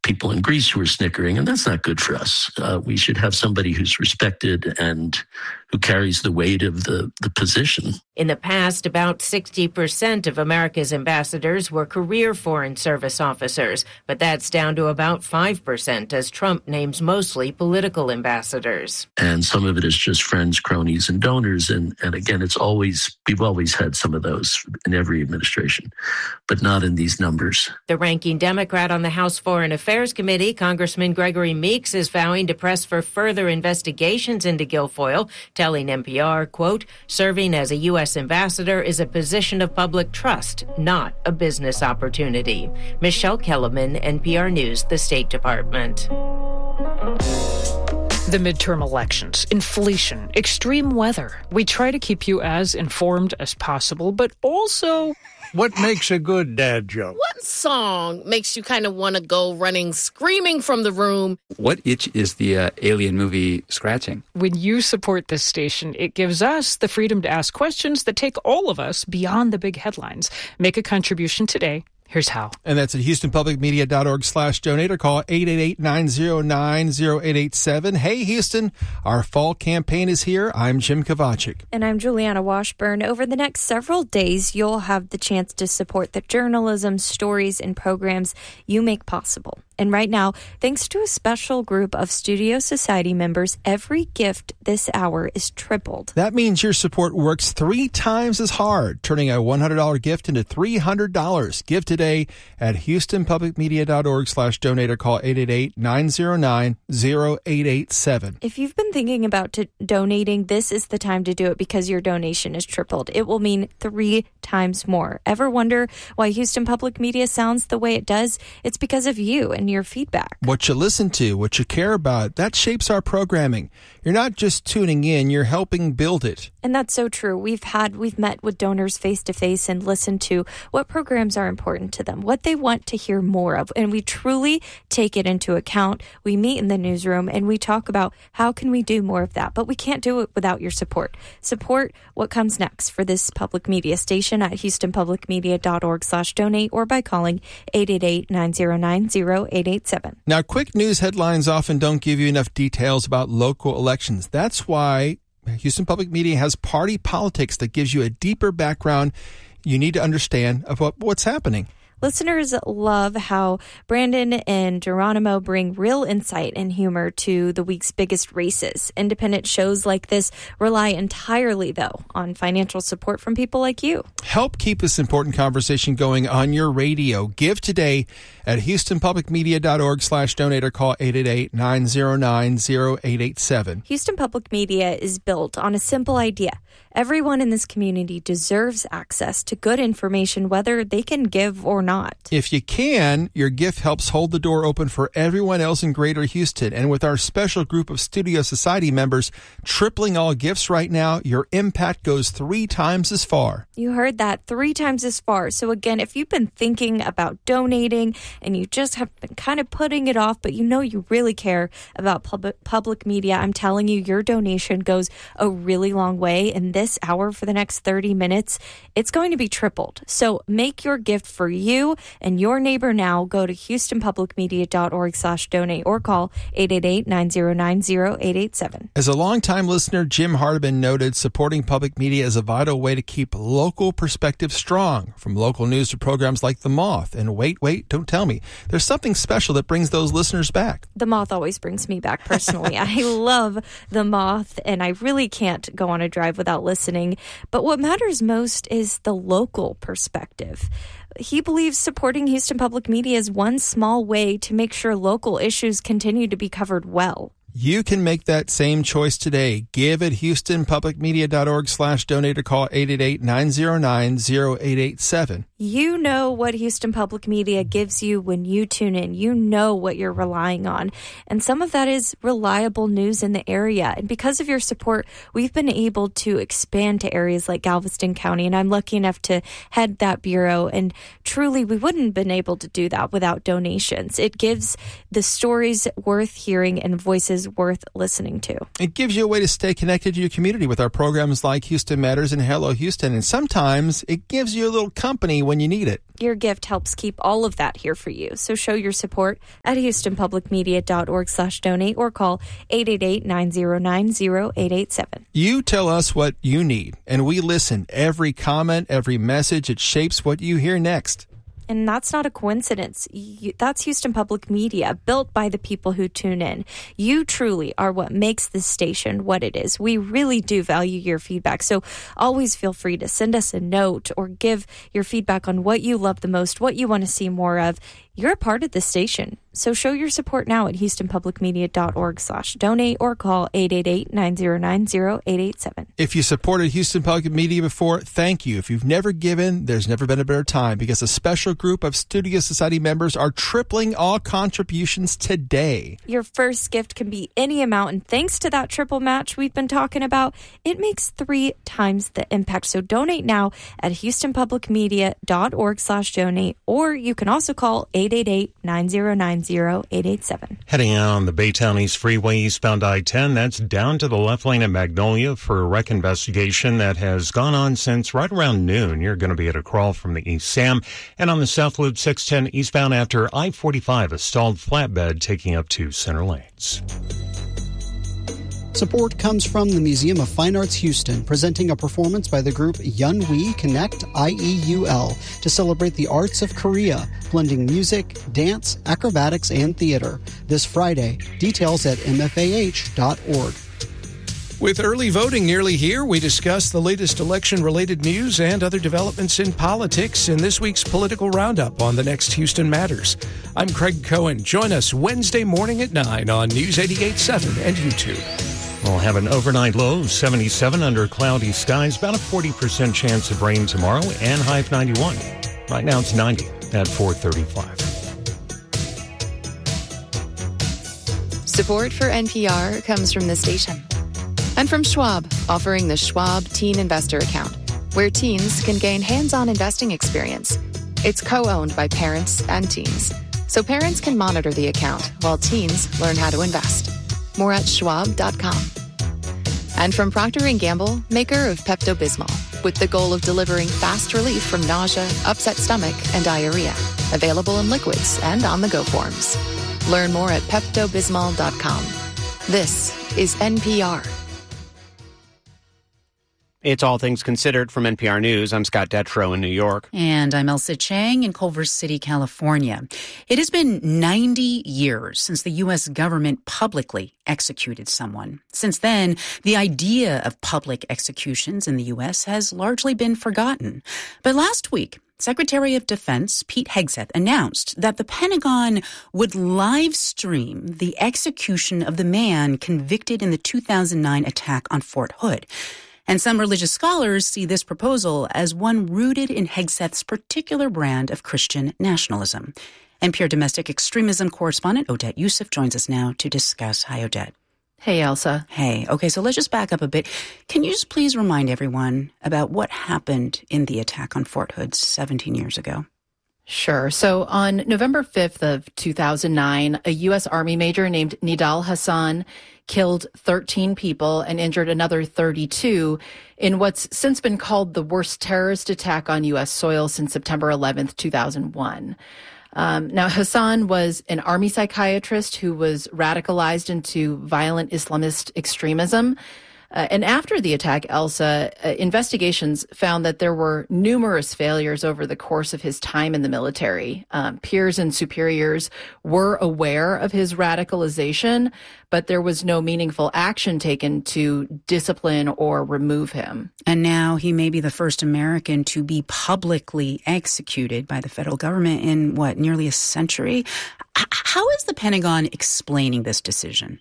people in Greece who are snickering, and that's not good for us. We should have somebody who's respected and who carries the weight of the position. In the past, about 60% of America's ambassadors were career Foreign Service officers, but that's down to about 5% as Trump names mostly political ambassadors. And some of it is just friends, cronies, and donors. And again, we've always had some of those in every administration, but not in these numbers. The ranking Democrat on the House Foreign Affairs Committee, Congressman Gregory Meeks, is vowing to press for further investigations into Guilfoyle, telling NPR, quote, serving as a U.S. ambassador is a position of public trust, not a business opportunity. Michelle Kellerman, NPR News, the State Department. The midterm elections, inflation, extreme weather. We try to keep you as informed as possible, but also... What makes a good dad joke? What song makes you kind of want to go running, screaming from the room? What itch is the Alien movie scratching? When you support this station, it gives us the freedom to ask questions that take all of us beyond the big headlines. Make a contribution today. Here's how. And that's at HoustonPublicMedia.org/donate or call 888-909-0887. Hey, Houston, our fall campaign is here. I'm Jim Kovacic. And I'm Juliana Washburn. Over the next several days, you'll have the chance to support the journalism, stories, and programs you make possible. And right now, thanks to a special group of Studio Society members, every gift this hour is tripled. That means your support works 3 times as hard, turning a $100 gift into $300. Give today at HoustonPublicMedia.org/donate or call 888-909-0887. If you've been thinking about donating, this is the time to do it because your donation is tripled. It will mean 3 times more. Ever wonder why Houston Public Media sounds the way it does? It's because of you and your feedback. What you listen to, what you care about, that shapes our programming. You're not just tuning in, you're helping build it. And that's so true. We've met with donors face to face and listened to what programs are important to them, what they want to hear more of. And we truly take it into account. We meet in the newsroom and we talk about how can we do more of that. But we can't do it without your support. Support what comes next for this public media station at HoustonPublicMedia.org/donate or by calling 888-909-0887. Now, quick news headlines often don't give you enough details about local elections. That's why Houston Public Media has Party Politics that gives you a deeper background you need to understand of what's happening. Listeners love how Brandon and Geronimo bring real insight and humor to the week's biggest races. Independent shows like this rely entirely, though, on financial support from people like you. Help keep this important conversation going on your radio. Give today at HoustonPublicMedia.org/donate or call 888-909-0887. Houston Public Media is built on a simple idea. Everyone in this community deserves access to good information, whether they can give or not. If you can, your gift helps hold the door open for everyone else in Greater Houston. And with our special group of Studio Society members tripling all gifts right now, your impact goes 3 times as far. You heard that, 3 times as far. So again, if you've been thinking about donating and you just have been kind of putting it off, but you know you really care about public media, I'm telling you, your donation goes a really long way. In this hour for the next 30 minutes, it's going to be tripled. So make your gift for you and your neighbor now. Go to HoustonPublicMedia.org/donate or call 888-909-0887. As a longtime listener, Jim Hardiman noted supporting public media is a vital way to keep local perspective strong, from local news to programs like The Moth. And wait, don't tell me. There's something special that brings those listeners back. The Moth always brings me back personally. I love The Moth, and I really can't go on a drive without listening. But what matters most is the local perspective. He believes supporting Houston Public Media is one small way to make sure local issues continue to be covered well. You can make that same choice today. Give at HoustonPublicMedia.org/donate or call 888-909-0887. You know what Houston Public Media gives you when you tune in. You know what you're relying on. And some of that is reliable news in the area. And because of your support, we've been able to expand to areas like Galveston County. And I'm lucky enough to head that bureau. And truly, we wouldn't have been able to do that without donations. It gives the stories worth hearing and voices worth listening to. It gives you a way to stay connected to your community with our programs like Houston Matters and Hello Houston. And sometimes it gives you a little company when when you need it. Your gift helps keep all of that here for you. So show your support at HoustonPublicMedia.org/donate or call 888-909-0887. You tell us what you need, and we listen. Every comment, every message, it shapes what you hear next. And that's not a coincidence. That's Houston Public Media, built by the people who tune in. You truly are what makes this station what it is. We really do value your feedback. So always feel free to send us a note or give your feedback on what you love the most, what you want to see more of. You're a part of the station. So show your support now at HoustonPublicMedia.org/donate or call 888-909-0887. If you supported Houston Public Media before, thank you. If you've never given, there's never been a better time because a special group of Studio Society members are tripling all contributions today. Your first gift can be any amount, and thanks to that triple match we've been talking about, it makes 3 times the impact. So donate now at HoustonPublicMedia.org/donate, or you can also call 888-909-0887. Heading out on the Baytown East Freeway eastbound I-10, that's down to the left lane at Magnolia for a wreck investigation that has gone on since right around noon. You're going to be at a crawl from the East Sam. And on the South Loop 610 eastbound after I-45, a stalled flatbed taking up 2 center lanes. Support comes from the Museum of Fine Arts Houston, presenting a performance by the group Yunwi Connect IEUL to celebrate the arts of Korea, blending music, dance, acrobatics, and theater. This Friday. Details at mfah.org. With early voting nearly here, we discuss the latest election-related news and other developments in politics in this week's Political Roundup on the next Houston Matters. I'm Craig Cohen. Join us Wednesday morning at 9 on News 88.7 and YouTube. We'll have an overnight low of 77 under cloudy skies, about a 40% chance of rain tomorrow, and high of 91. Right now it's 90 at 4:35. Support for NPR comes from the station. And from Schwab, offering the Schwab Teen Investor Account, where teens can gain hands-on investing experience. It's co-owned by parents and teens, so parents can monitor the account while teens learn how to invest. More at schwab.com. And from Procter & Gamble, maker of Pepto-Bismol, with the goal of delivering fast relief from nausea, upset stomach, and diarrhea. Available in liquids and on-the-go forms. Learn more at peptobismol.com. This is NPR. It's All Things Considered from NPR News. I'm Scott Detrow in New York. And I'm Elsa Chang in Culver City, California. It has been 90 years since the U.S. government publicly executed someone. Since then, the idea of public executions in the U.S. has largely been forgotten. But last week, Secretary of Defense Pete Hegseth announced that the Pentagon would live stream the execution of the man convicted in the 2009 attack on Fort Hood. And some religious scholars see this proposal as one rooted in Hegseth's particular brand of Christian nationalism. NPR domestic extremism correspondent Odette Youssef joins us now to discuss. Hi, Odette. Hey, Elsa. Hey. Okay, so let's just back up a bit. Can you just please remind everyone about what happened in the attack on Fort Hood 17 years ago? Sure. So on November 5th of 2009, a U.S. Army major named Nidal Hasan killed 13 people and injured another 32 in what's since been called the worst terrorist attack on U.S. soil since September 11th, 2001. Now, Hasan was an Army psychiatrist who was radicalized into violent Islamist extremism. And after the attack, Elsa, investigations found that there were numerous failures over the course of his time in the military. Peers and superiors were aware of his radicalization, but there was no meaningful action taken to discipline or remove him. And now he may be the first American to be publicly executed by the federal government in, nearly a century? How is the Pentagon explaining this decision?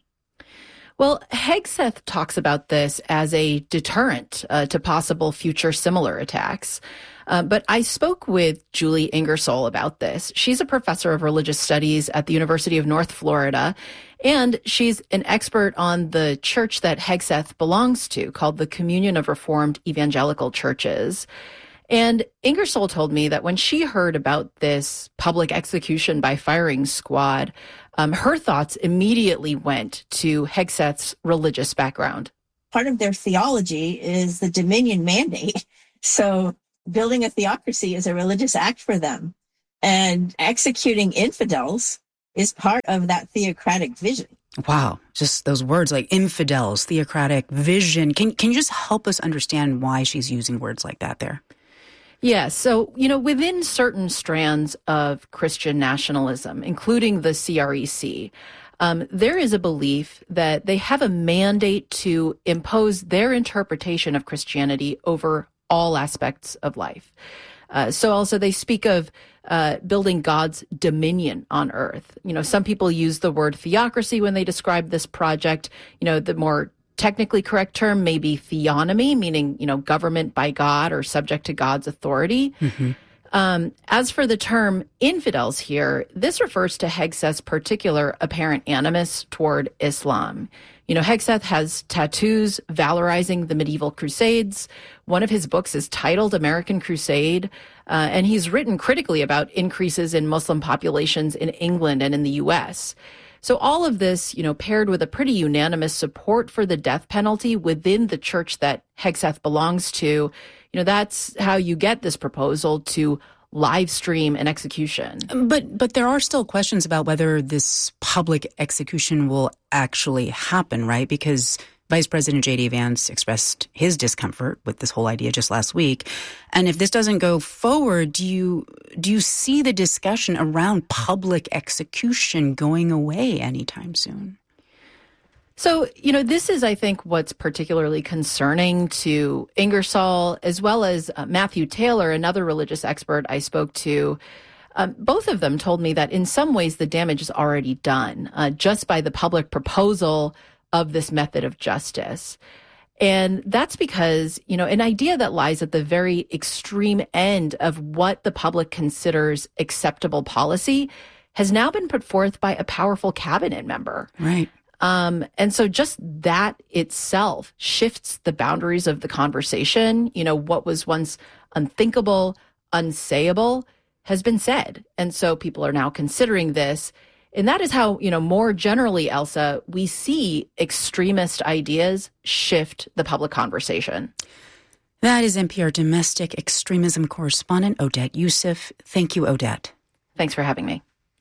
Well, Hegseth talks about this as a deterrent to possible future similar attacks. But I spoke with Julie Ingersoll about this. She's a professor of religious studies at the University of North Florida, and she's an expert on the church that Hegseth belongs to, called the Communion of Reformed Evangelical Churches. And Ingersoll told me that when she heard about this public execution by firing squad, her thoughts immediately went to Hegseth's religious background. Part of their theology is the dominion mandate. So building a theocracy is a religious act for them. And executing infidels is part of that theocratic vision. Wow. Just those words like infidels, theocratic vision. Can you just help us understand why she's using words like that there? Yeah. So, within certain strands of Christian nationalism, including the CREC, there is a belief that they have a mandate to impose their interpretation of Christianity over all aspects of life. So also they speak of building God's dominion on earth. Some people use the word theocracy when they describe this project. The more technically correct term may be theonomy, meaning, government by God or subject to God's authority. Mm-hmm. As for the term infidels here, this refers to Hegseth's particular apparent animus toward Islam. Hegseth has tattoos valorizing the medieval crusades. One of his books is titled American Crusade, and he's written critically about increases in Muslim populations in England and in the U.S. So all of this, paired with a pretty unanimous support for the death penalty within the church that Hegseth belongs to, that's how you get this proposal to live stream an execution. But there are still questions about whether this public execution will actually happen, right? Because Vice President J.D. Vance expressed his discomfort with this whole idea just last week. And if this doesn't go forward, do you see the discussion around public execution going away anytime soon? So, this is, I think, what's particularly concerning to Ingersoll, as well as Matthew Taylor, another religious expert I spoke to. Both of them told me that in some ways the damage is already done just by the public proposal of this method of justice. And that's because, an idea that lies at the very extreme end of what the public considers acceptable policy has now been put forth by a powerful cabinet member. Right. And so just that itself shifts the boundaries of the conversation. What was once unthinkable, unsayable has been said. And so people are now considering this. And that is how, more generally, Elsa, we see extremist ideas shift the public conversation. That is NPR domestic extremism correspondent Odette Yousef. Thank you, Odette. Thanks for having me.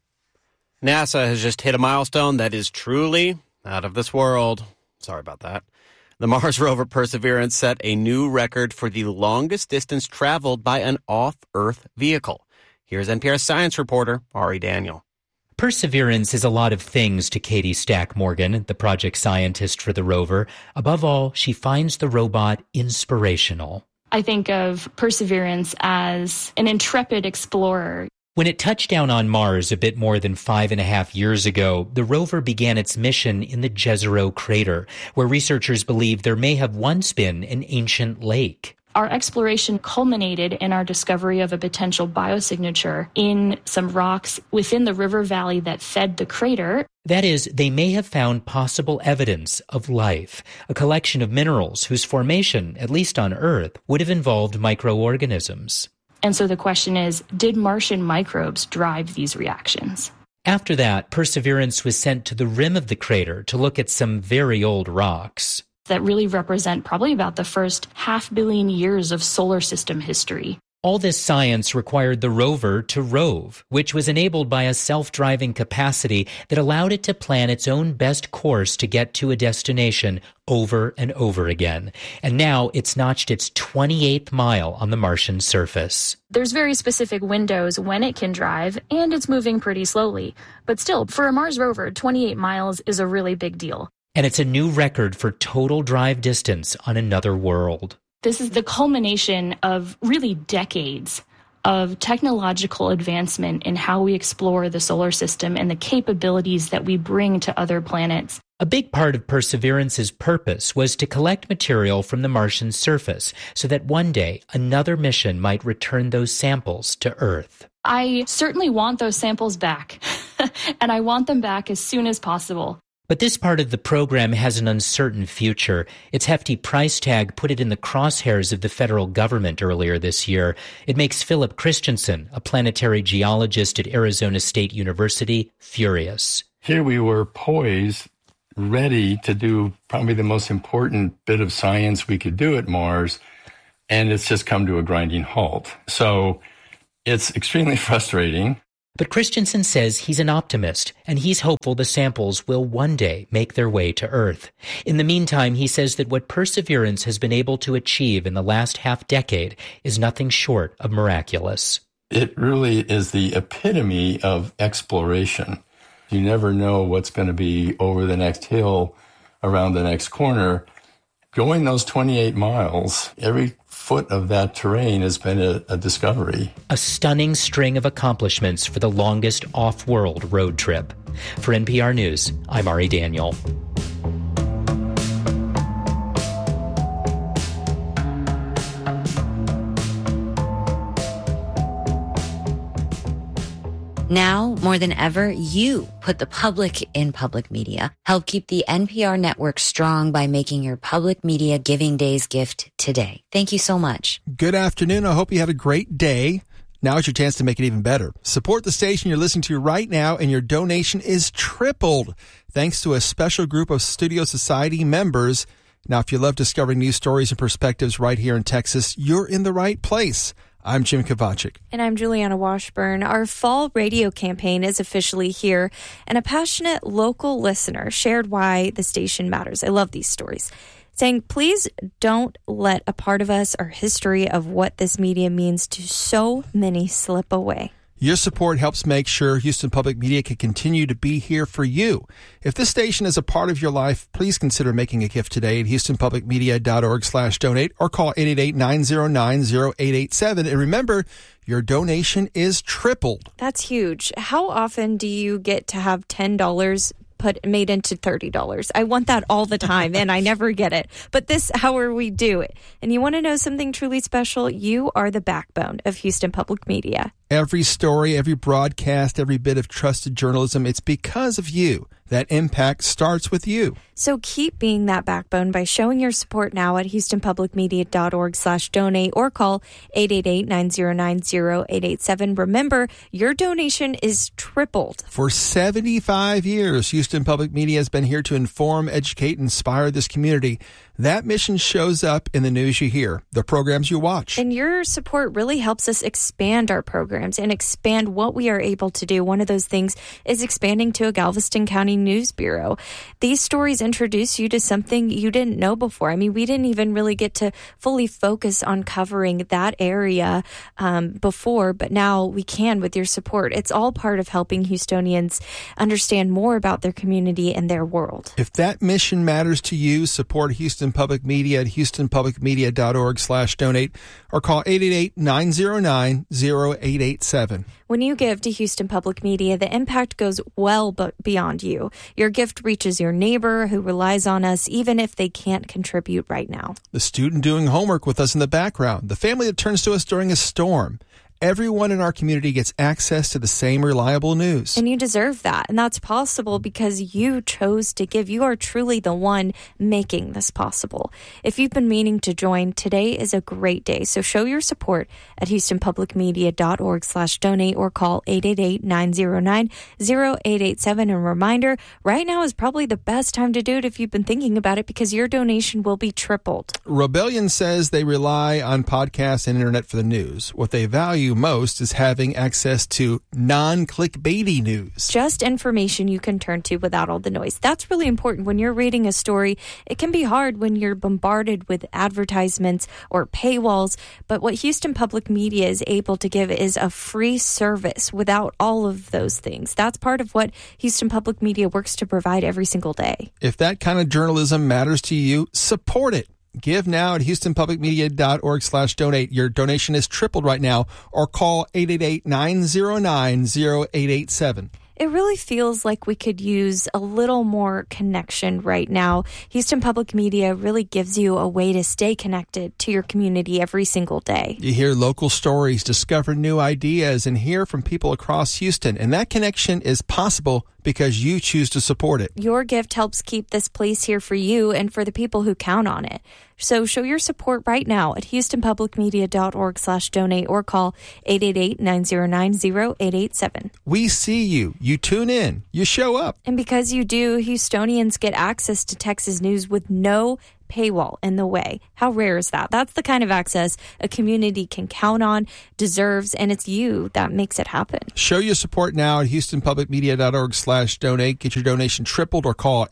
NASA has just hit a milestone that is truly out of this world. Sorry about that. The Mars rover Perseverance set a new record for the longest distance traveled by an off-Earth vehicle. Here's NPR science reporter Ari Daniel. Perseverance is a lot of things to Katie Stack Morgan, the project scientist for the rover. Above all, she finds the robot inspirational. I think of Perseverance as an intrepid explorer. When it touched down on Mars a bit more than 5.5 years ago, the rover began its mission in the Jezero crater, where researchers believe there may have once been an ancient lake. Our exploration culminated in our discovery of a potential biosignature in some rocks within the river valley that fed the crater. That is, they may have found possible evidence of life, a collection of minerals whose formation, at least on Earth, would have involved microorganisms. And so the question is, did Martian microbes drive these reactions? After that, Perseverance was sent to the rim of the crater to look at some very old rocks that really represent probably about the first 500 million years of solar system history. All this science required the rover to rove, which was enabled by a self-driving capacity that allowed it to plan its own best course to get to a destination over and over again. And now it's notched its 28th mile on the Martian surface. There's very specific windows when it can drive, and it's moving pretty slowly. But still, for a Mars rover, 28 miles is a really big deal. And it's a new record for total drive distance on another world. This is the culmination of really decades of technological advancement in how we explore the solar system and the capabilities that we bring to other planets. A big part of Perseverance's purpose was to collect material from the Martian surface so that one day another mission might return those samples to Earth. I certainly want those samples back, and I want them back as soon as possible. But this part of the program has an uncertain future. Its hefty price tag put it in the crosshairs of the federal government earlier this year. It makes Philip Christensen, a planetary geologist at Arizona State University, furious. Here we were poised, ready to do probably the most important bit of science we could do at Mars, and it's just come to a grinding halt. So it's extremely frustrating. But Christensen says he's an optimist, and he's hopeful the samples will one day make their way to Earth. In the meantime, he says that what Perseverance has been able to achieve in the last half-decade is nothing short of miraculous. It really is the epitome of exploration. You never know what's going to be over the next hill, around the next corner. Going those 28 miles, every foot of that terrain has been a discovery. A stunning string of accomplishments for the longest off-world road trip. For NPR News, I'm Ari Daniel. Now, more than ever, you put the public in public media. Help keep the NPR network strong by making your Public Media Giving Days gift today. Thank you so much. Good afternoon. I hope you had a great day. Now is your chance to make it even better. Support the station you're listening to right now, and your donation is tripled thanks to a special group of Studio Society members. Now, if you love discovering new stories and perspectives right here in Texas, you're in the right place. I'm Jim Kovacic. And I'm Juliana Washburn. Our fall radio campaign is officially here, and a passionate local listener shared why the station matters. I love these stories. Saying, please don't let a part of us or history of what this media means to so many slip away. Your support helps make sure Houston Public Media can continue to be here for you. If this station is a part of your life, please consider making a gift today at houstonpublicmedia.org/donate or call 888-909-0887. And remember, your donation is tripled. That's huge. How often do you get to have $10 made into $30? I want that all the time, and I never get it. But this hour we do it. And you want to know something truly special? You are the backbone of Houston Public Media. Every story, every broadcast, every bit of trusted journalism, it's because of you. That impact starts with you. So keep being that backbone by showing your support now at houstonpublicmedia.org/donate or call 888-909-0887. Remember, your donation is tripled. For 75 years, Houston Public Media has been here to inform, educate, and inspire this community. That mission shows up in the news you hear, the programs you watch. And your support really helps us expand our programs and expand what we are able to do. One of those things is expanding to a Galveston County News Bureau. These stories introduce you to something you didn't know before. I mean, we didn't even really get to fully focus on covering that area before, but now we can with your support. It's all part of helping Houstonians understand more about their community and their world. If that mission matters to you, support Houston Public Media at houstonpublicmedia.org/donate or call 888-909-0887. When you give to Houston Public Media, the impact goes well beyond you. Your gift reaches your neighbor who relies on us, even if they can't contribute right now. The student doing homework with us in the background, the family that turns to us during a storm. Everyone in our community gets access to the same reliable news. And you deserve that. And that's possible because you chose to give. You are truly the one making this possible. If you've been meaning to join, today is a great day. So show your support at houstonpublicmedia.org/donate or call 888-909-0887. And a reminder, right now is probably the best time to do it if you've been thinking about it, because your donation will be tripled. Rebellion says they rely on podcasts and internet for the news. What they value most is having access to non-clickbaity news. Just information you can turn to without all the noise. That's really important. When you're reading a story, it can be hard when you're bombarded with advertisements or paywalls, but what Houston Public Media is able to give is a free service without all of those things. That's part of what Houston Public Media works to provide every single day. If that kind of journalism matters to you, support it. Give now at houstonpublicmedia.org/donate. Your donation is tripled right now, or call 888-909-0887. It really feels like we could use a little more connection right now. Houston Public Media really gives you a way to stay connected to your community every single day. You hear local stories, discover new ideas, and hear from people across Houston. And that connection is possible because you choose to support it. Your gift helps keep this place here for you and for the people who count on it. So show your support right now at houstonpublicmedia.org/donate or call 888-909-0887. We see you. You tune in. You show up. And because you do, Houstonians get access to Texas news with no paywall in the way. How rare is that? That's the kind of access a community can count on, deserves, and it's you that makes it happen. Show your support now at HoustonPublicMedia.org/donate. Get your donation tripled or call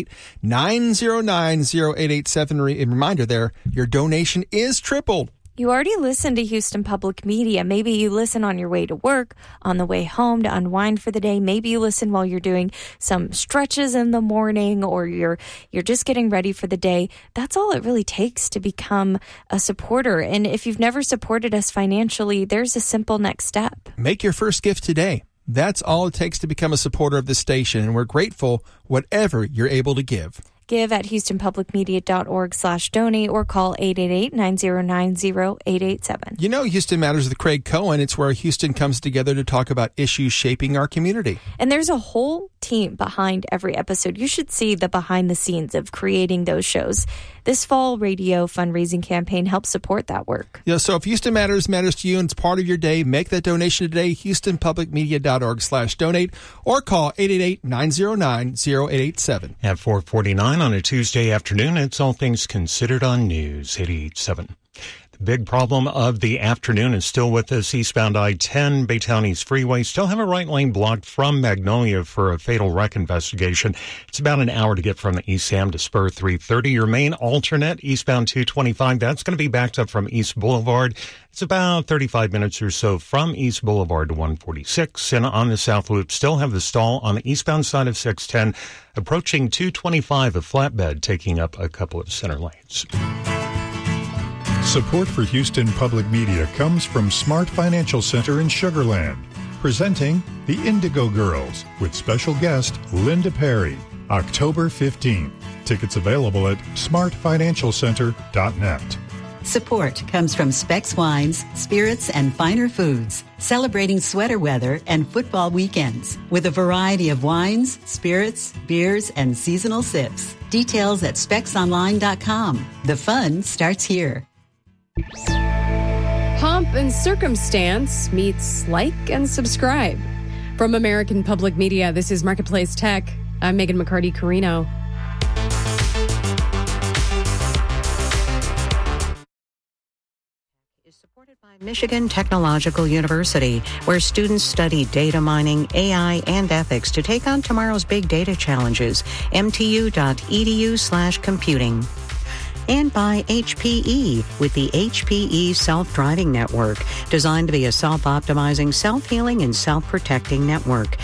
888-909-0887. A reminder there, your donation is tripled. You already listen to Houston Public Media. Maybe you listen on your way to work, on the way home to unwind for the day. Maybe you listen while you're doing some stretches in the morning, or you're just getting ready for the day. That's all it really takes to become a supporter. And if you've never supported us financially, there's a simple next step. Make your first gift today. That's all it takes to become a supporter of the station, and we're grateful whatever you're able to give. Give at HoustonPublicMedia.org/donate or call 888-909-0887. You know Houston Matters with Craig Cohen. It's where Houston comes together to talk about issues shaping our community. And there's a whole team behind every episode. You should see the behind the scenes of creating those shows. This fall radio fundraising campaign helps support that work. Yeah, so if Houston matters to you and it's part of your day, make that donation today, HoustonPublicMedia.org/donate or call 888-909-0887. At 4:49 on a Tuesday afternoon, it's All Things Considered on News 88.7. The big problem of the afternoon is still with us. Eastbound I-10, Baytown East Freeway, still have a right lane blocked from Magnolia for a fatal wreck investigation. It's about an hour to get from the East Sam to Spur 330. Your main alternate, eastbound 225, that's going to be backed up from East Boulevard. It's about 35 minutes or so from East Boulevard to 146. And on the South Loop, still have the stall on the eastbound side of 610, approaching 225, a flatbed taking up a couple of center lanes. Support for Houston Public Media comes from Smart Financial Center in Sugar Land, presenting the Indigo Girls with special guest Linda Perry, October 15th. Tickets available at smartfinancialcenter.net. Support comes from Specs Wines, Spirits, and Finer Foods, celebrating sweater weather and football weekends with a variety of wines, spirits, beers, and seasonal sips. Details at specsonline.com. The fun starts here. Pomp and Circumstance meets Like and Subscribe. From American Public Media, this is Marketplace Tech. I'm Megan McCarty-Carino. Michigan Technological University, where students study data mining, AI, and ethics to take on tomorrow's big data challenges. mtu.edu/computing. And by HPE with the HPE Self-Driving Network, designed to be a self-optimizing, self-healing, and self-protecting network.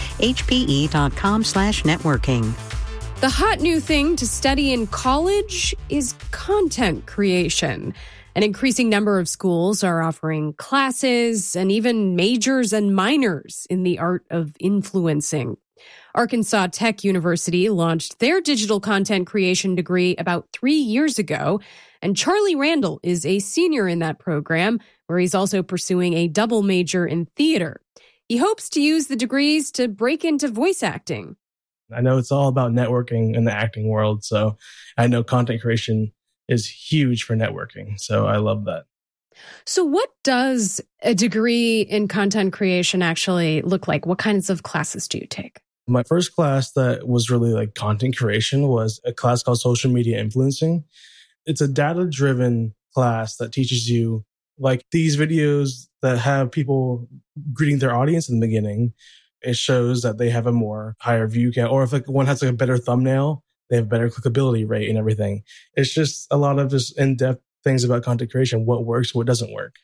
HPE.com/networking. The hot new thing to study in college is content creation. An increasing number of schools are offering classes and even majors and minors in the art of influencing. Arkansas Tech University launched their digital content creation degree about 3 years ago, and Charlie Randall is a senior in that program, where he's also pursuing a double major in theater. He hopes to use the degrees to break into voice acting. I know it's all about networking in the acting world, so I know content creation is huge for networking, so I love that. So what does a degree in content creation actually look like? What kinds of classes do you take? My first class that was really like content creation was a class called Social Media Influencing. It's a data-driven class that teaches you like these videos that have people greeting their audience in the beginning. It shows that they have a more higher view count, or if like one has like a better thumbnail, they have better clickability rate and everything. It's just a lot of just in-depth things about content creation, what works, what doesn't work.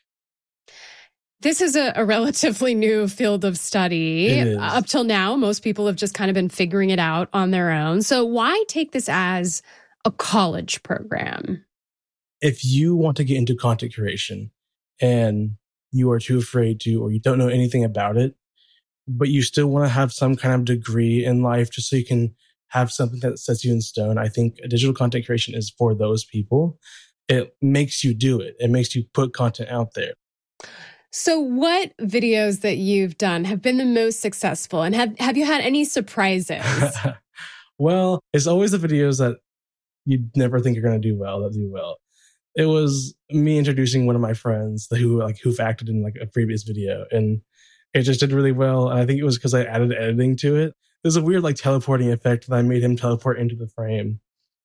This is a relatively new field of study. Up till now, most people have just kind of been figuring it out on their own. So why take this as a college program? If you want to get into content creation and you are too afraid to, or you don't know anything about it, but you still want to have some kind of degree in life just so you can have something that sets you in stone, I think digital content creation is for those people. It makes you do it. It makes you put content out there. So what videos that you've done have been the most successful? And have you had any surprises? Well, it's always the videos that you'd never think you're going to do well that do well. It was me introducing one of my friends who've acted in like a previous video, and it just did really well. And I think it was because I added editing to it. There's a weird like teleporting effect that I made him teleport into the frame.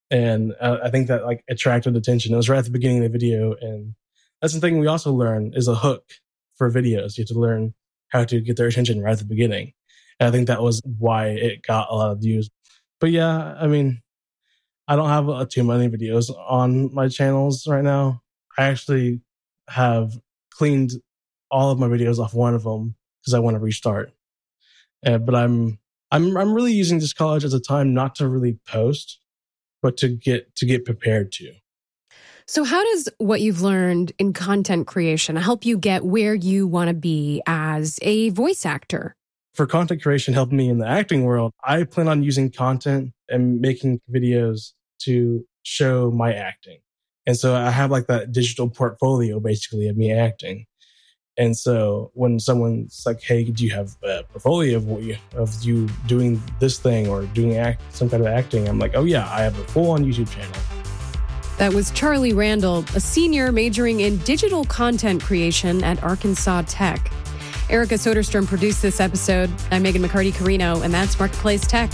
And I think that like attracted attention. It was right at the beginning of the video. And that's the thing we also learn is a hook for videos. You have to learn how to get their attention right at the beginning. And I think that was why it got a lot of views. But yeah, I mean, I don't have too many videos on my channels right now. I actually have cleaned all of my videos off one of them because I want to restart. But I'm really using this college as a time not to really post, but to get prepared to. So how does what you've learned in content creation help you get where you want to be as a voice actor? For content creation helping me in the acting world, I plan on using content and making videos to show my acting. And so I have like that digital portfolio basically of me acting. And so when someone's like, hey, do you have a portfolio of you doing this thing or doing some kind of acting? I'm like, oh yeah, I have a full-on YouTube channel. That was Charlie Randall, a senior majoring in digital content creation at Arkansas Tech. Erica Soderstrom produced this episode. I'm Megan McCarty-Carino, and that's Marketplace Tech.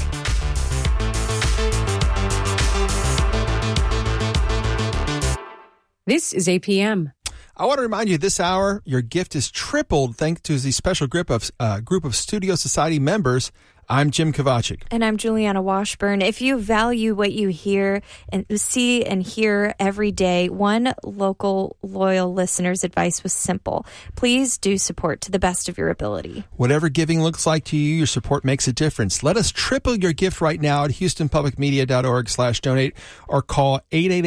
This is APM. I want to remind you this hour, your gift is tripled thanks to the special group of Studio Society members. I'm Jim Kovacic. And I'm Juliana Washburn. If you value what you hear and see and hear every day, one local loyal listener's advice was simple. Please do support to the best of your ability. Whatever giving looks like to you, your support makes a difference. Let us triple your gift right now at HoustonPublicMedia.org/donate or call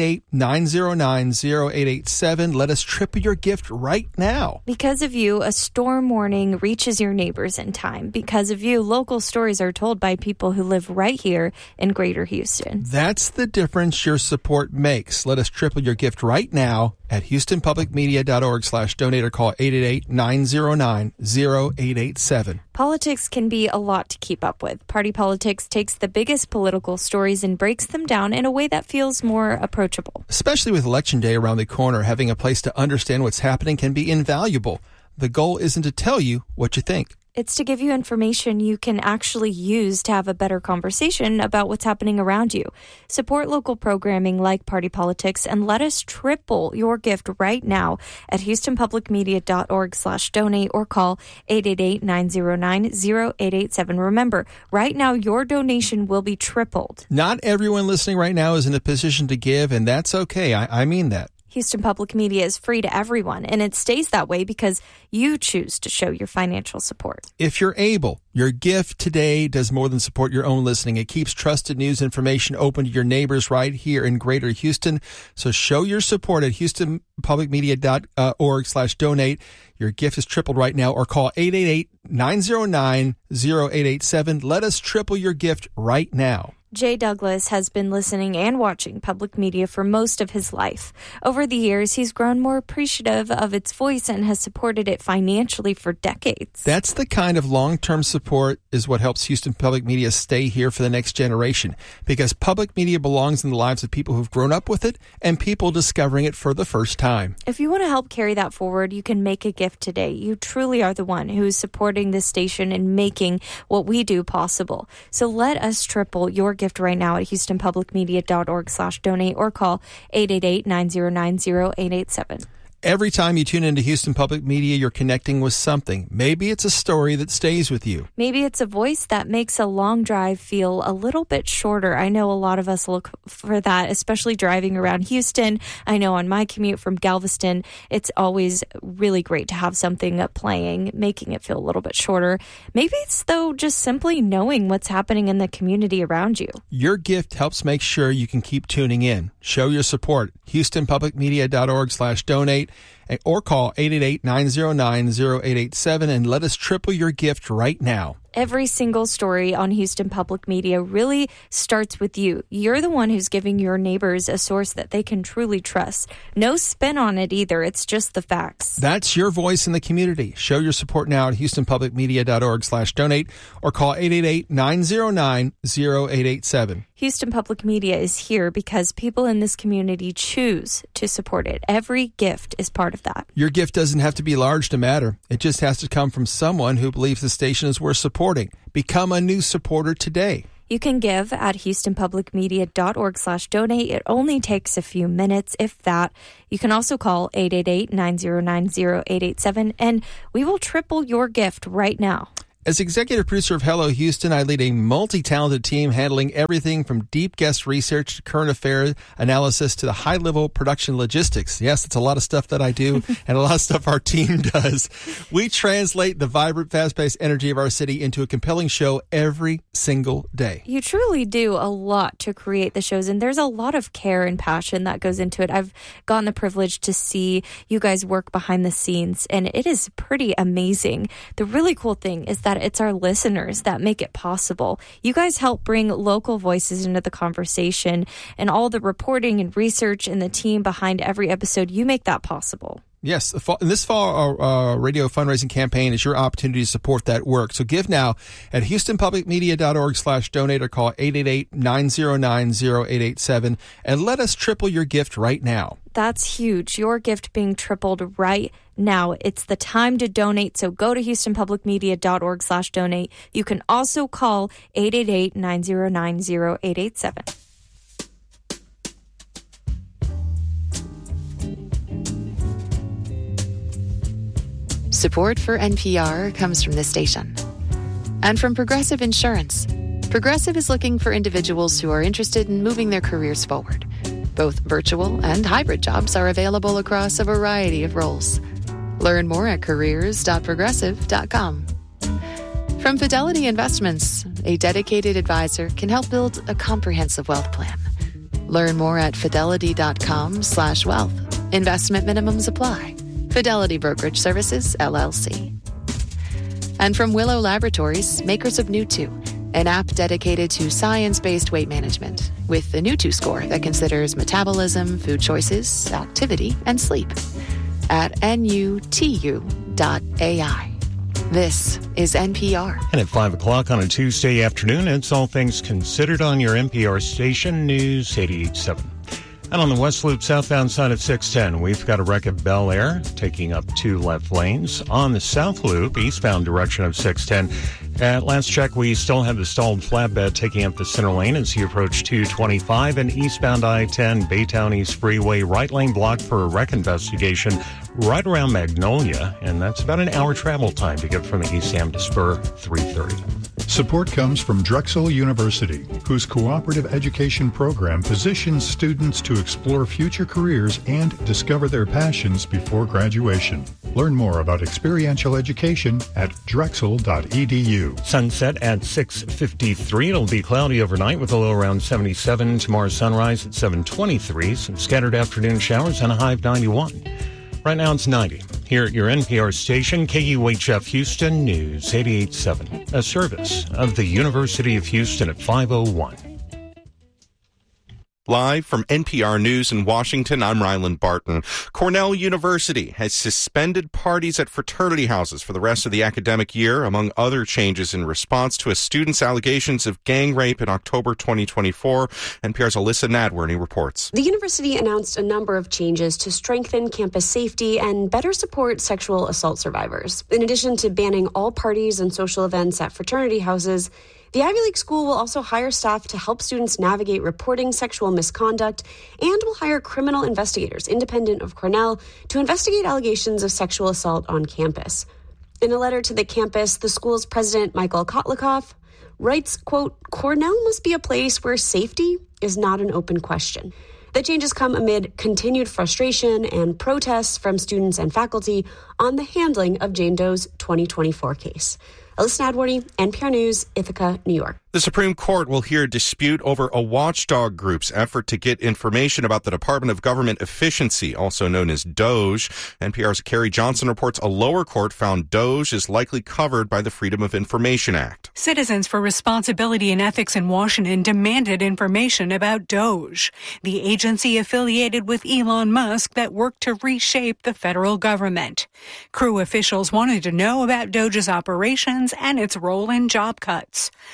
888-909-0887. Let us triple your gift right now. Because of you, a storm warning reaches your neighbors in time. Because of you, local stories are told by people who live right here in Greater Houston. That's the difference your support makes. Let us triple your gift right now at HoustonPublicMedia.org/donate or call 888-909-0887. Politics can be a lot to keep up with. Party Politics takes the biggest political stories and breaks them down in a way that feels more approachable. Especially with Election Day around the corner, having a place to understand what's happening can be invaluable. The goal isn't to tell you what you think. It's to give you information you can actually use to have a better conversation about what's happening around you. Support local programming like Party Politics and let us triple your gift right now at HoustonPublicMedia.org/donate or call 888-909-0887. Remember, right now your donation will be tripled. Not everyone listening right now is in a position to give, and that's okay. I mean that. Houston Public Media is free to everyone, and it stays that way because you choose to show your financial support. If you're able, your gift today does more than support your own listening. It keeps trusted news information open to your neighbors right here in Greater Houston. So show your support at HoustonPublicMedia.org/donate. Your gift is tripled right now or call 888-909-0887. Let us triple your gift right now. Jay Douglas has been listening and watching public media for most of his life. Over the years, he's grown more appreciative of its voice and has supported it financially for decades. That's the kind of long-term support is what helps Houston Public Media stay here for the next generation, because public media belongs in the lives of people who've grown up with it and people discovering it for the first time. If you want to help carry that forward, you can make a gift today. You truly are the one who is supporting this station and making what we do possible. So let us triple your gift right now at HoustonPublicMedia.org/donate or call 888-909-0887. Every time you tune into Houston Public Media, you're connecting with something. Maybe it's a story that stays with you. Maybe it's a voice that makes a long drive feel a little bit shorter. I know a lot of us look for that, especially driving around Houston. I know on my commute from Galveston, it's always really great to have something playing, making it feel a little bit shorter. Maybe it's, though, just simply knowing what's happening in the community around you. Your gift helps make sure you can keep tuning in. Show your support. HoustonPublicMedia.org/donate. Or call 888-909-0887 and let us triple your gift right now. Every single story on Houston Public Media really starts with you. You're the one who's giving your neighbors a source that they can truly trust. No spin on it either. It's just the facts. That's your voice in the community. Show your support now at HoustonPublicMedia.org/donate or call 888-909-0887. Houston Public Media is here because people in this community choose to support it. Every gift is part of that. Your gift doesn't have to be large to matter. It just has to come from someone who believes the station is worth supporting. Become a new supporter today. You can give at houstonpublicmedia.org/donate. It only takes a few minutes, if that. You can also call 888-909-0887, and we will triple your gift right now. As executive producer of Hello Houston, I lead a multi-talented team handling everything from deep guest research to current affairs analysis to the high-level production logistics. Yes, it's a lot of stuff that I do and a lot of stuff our team does. We translate the vibrant, fast-paced energy of our city into a compelling show every single day. You truly do a lot to create the shows, and there's a lot of care and passion that goes into it. I've gotten the privilege to see you guys work behind the scenes, and it is pretty amazing. The really cool thing is that it's our listeners that make it possible. You guys help bring local voices into the conversation, and all the reporting and research and the team behind every episode, you make that possible. Yes, this fall, our radio fundraising campaign is your opportunity to support that work. So give now at houstonpublicmedia.org/donate or call 888-909-0887 and let us triple your gift right now. That's huge. Your gift being tripled right now. It's the time to donate, so go to houstonpublicmedia.org/donate. You can also call 888-909-0887. Support for NPR comes from this station and from Progressive Insurance. Progressive is looking for individuals who are interested in moving their careers forward. Both virtual and hybrid jobs are available across a variety of roles. Learn more at careers.progressive.com. From Fidelity Investments, a dedicated advisor can help build a comprehensive wealth plan. Learn more at fidelity.com/wealth. Investment minimums apply. Fidelity Brokerage Services, LLC. And from Willow Laboratories, makers of New2, an app dedicated to science-based weight management with the New2 score that considers metabolism, food choices, activity, and sleep at nutu.ai. This is NPR. And at 5 o'clock on a Tuesday afternoon, it's All Things Considered on your NPR station, News 88.7. And on the West Loop southbound side of 610, we've got a wreck at Bel Air taking up 2 left lanes. On the South Loop, eastbound direction of 610, at last check, we still have the stalled flatbed taking up the center lane as you approach 225 and eastbound I-10 Baytown East Freeway, right lane blocked for a wreck investigation right around Magnolia, and that's about an hour travel time to get from the East Ham to Spur 330. Support comes from Drexel University, whose cooperative education program positions students to explore future careers and discover their passions before graduation. Learn more about experiential education at drexel.edu. Sunset at 6:53. It'll be cloudy overnight with a low around 77. Tomorrow sunrise at 7:23. Some scattered afternoon showers and a high of 91. Right now it's 90. Here at your NPR station, KUHF Houston News 88.7, a service of the University of Houston at 5:01. Live from NPR News in Washington, I'm Ryland Barton. Cornell University has suspended parties at fraternity houses for the rest of the academic year, among other changes in response to a student's allegations of gang rape in October 2024. NPR's Alyssa Nadworny reports. The university announced a number of changes to strengthen campus safety and better support sexual assault survivors. In addition to banning all parties and social events at fraternity houses, the Ivy League school will also hire staff to help students navigate reporting sexual misconduct and will hire criminal investigators independent of Cornell to investigate allegations of sexual assault on campus. In a letter to the campus, the school's president, Michael Kotlikoff, writes, quote, "Cornell must be a place where safety is not an open question." The changes come amid continued frustration and protests from students and faculty on the handling of Jane Doe's 2024 case. Alyssa Nadworny, NPR News, Ithaca, New York. The Supreme Court will hear a dispute over a watchdog group's effort to get information about the Department of Government Efficiency, also known as DOGE. NPR's Carrie Johnson reports a lower court found DOGE is likely covered by the Freedom of Information Act. Citizens for Responsibility and Ethics in Washington demanded information about DOGE, the agency affiliated with Elon Musk that worked to reshape the federal government. Crew officials wanted to know about DOGE's operations and its role in job cuts. A federal